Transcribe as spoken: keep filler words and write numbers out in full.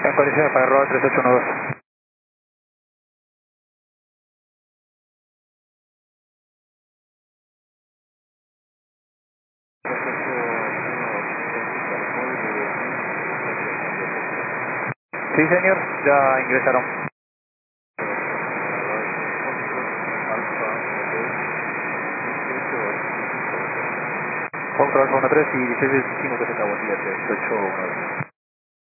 En condiciones para arroba tres ocho uno dos. Sí, señor, ya ingresaron. Control uno tres y dieciséis veinticinco que se acabó el día tres ocho uno dos.